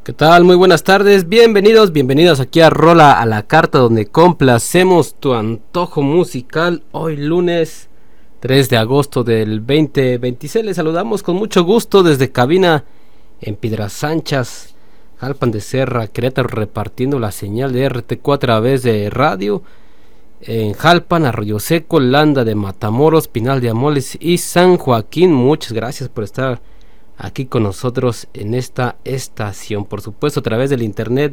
¿Qué tal? Muy buenas tardes, bienvenidos aquí a Rola a la Carta, donde complacemos tu antojo musical. Hoy lunes 3 de agosto del 2026, les saludamos con mucho gusto desde cabina en Piedras Anchas, Jalpan de Serra, Querétaro, repartiendo la señal de RT4 a través de radio en Jalpan, Arroyo Seco, Landa de Matamoros, Pinal de Amoles y San Joaquín. Muchas gracias por estar aquí con nosotros en esta estación, por supuesto a través del internet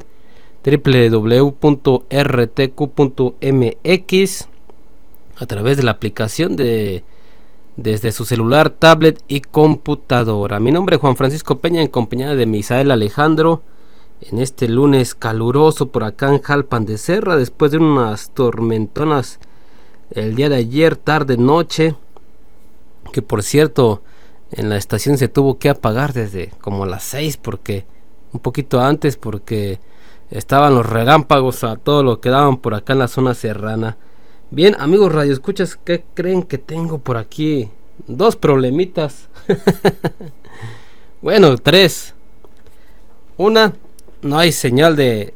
www.rtq.mx, a través de la aplicación desde su celular, tablet y computadora. Mi nombre es Juan Francisco Peña, en compañía de Misael Alejandro, en este lunes caluroso por acá en Jalpan de Serra, después de unas tormentonas el día de ayer, tarde, noche, que por cierto en la estación se tuvo que apagar desde como las 6, porque un poquito antes, porque estaban los relámpagos a todo lo que daban por acá en la zona serrana. Bien, amigos radioescuchas, ¿qué creen que tengo por aquí? Dos problemitas. Bueno, tres. Una, no hay señal de...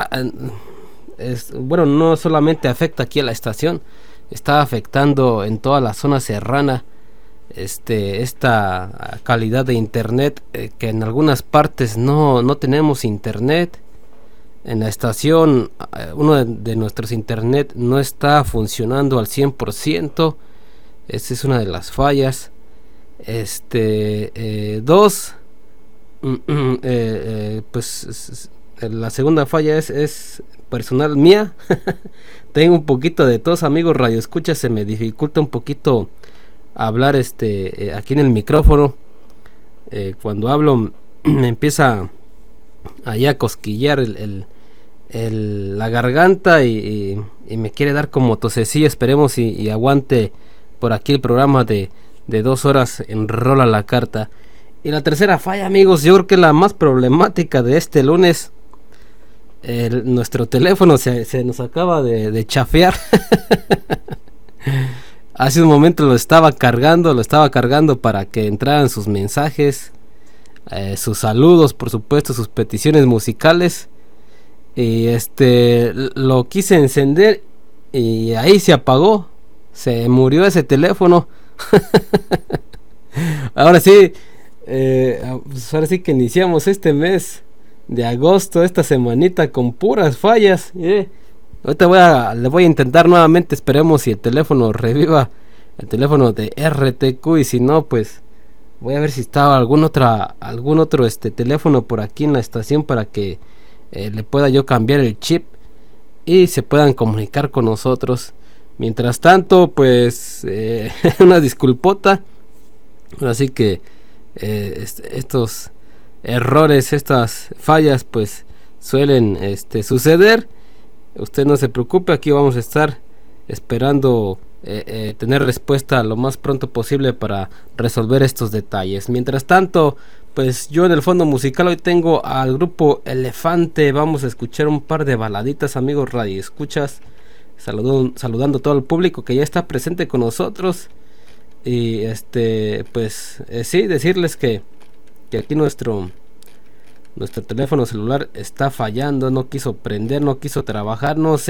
bueno, no solamente afecta aquí a la estación, está afectando en toda la zona serrana esta calidad de internet, que en algunas partes no tenemos internet. En la estación uno de nuestros internet no está funcionando al 100%. Esa es una de las fallas. Dos, pues la segunda falla es personal mía. Tengo un poquito de tos, amigos radioescuchas, se me dificulta un poquito hablar aquí en el micrófono. Cuando hablo me empieza ahí a cosquillar la garganta y me quiere dar como tosecilla. Esperemos y aguante por aquí el programa de 2 horas en Rola la Carta. Y la tercera falla, amigos, yo creo que la más problemática de este lunes. Nuestro teléfono se nos acaba de chafear. Hace un momento lo estaba cargando para que entraran sus mensajes, sus saludos, por supuesto, sus peticiones musicales. Y lo quise encender y ahí se apagó, se murió ese teléfono. Ahora sí, ahora sí que iniciamos este mes de agosto, esta semanita con puras fallas. Ahorita le voy a intentar nuevamente, esperemos si el teléfono reviva, el teléfono de RTQ, y si no, pues voy a ver si está algún otro teléfono por aquí en la estación para que le pueda yo cambiar el chip y se puedan comunicar con nosotros. Mientras tanto, pues una disculpota. Así que estos errores, estas fallas, pues suelen suceder. Usted no se preocupe, aquí vamos a estar esperando tener respuesta lo más pronto posible para resolver estos detalles. Mientras tanto, pues yo en el fondo musical hoy tengo al grupo Elefante. Vamos a escuchar un par de baladitas, amigos radioescuchas, saludando a todo el público que ya está presente con nosotros. Y pues sí, decirles que aquí nuestro teléfono celular está fallando, no quiso prender, no quiso trabajar, no sé